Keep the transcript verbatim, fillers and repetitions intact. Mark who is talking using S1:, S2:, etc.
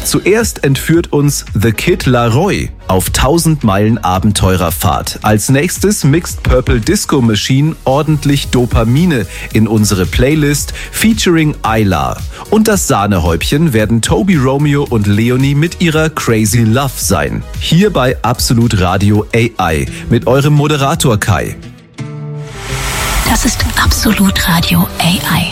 S1: Zuerst entführt uns The Kid Laroi auf tausend Meilen Abenteurerfahrt. Als nächstes mixt Purple Disco Machine ordentlich Dopamine in unsere Playlist featuring Ayla. Und das Sahnehäubchen werden Toby Romeo und Leonie mit ihrer Crazy Love sein. Hier bei Absolut Radio A I mit eurem Moderator Kai.
S2: Das ist Absolut Radio A I.